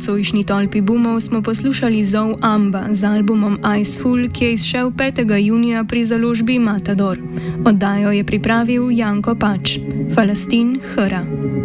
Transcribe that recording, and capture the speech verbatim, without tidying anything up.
nocojšnji tolpi boomov smo poslušali Zov Amba z albumom Iceful, ki je izšel petega junija pri založbi Matador. Oddajo je pripravil Janko Pač. Falastin Hra.